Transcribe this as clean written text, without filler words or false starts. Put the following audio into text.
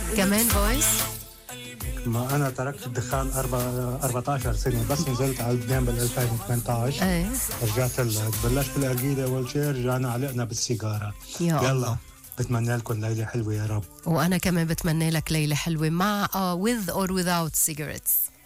كمان فويس. ما أنا تركت الدخان 14 سنة، بس نزلت على لبنان بال 2018. ايه رجعت بلشت بالأرجيلة أول شيء، رجعنا علقنا بالسيجارة. يا يلا الله. بتمنى لكم ليلة حلوة يا رب. وأنا كمان بتمنى لك ليلة حلوة مع with or without cigarettes.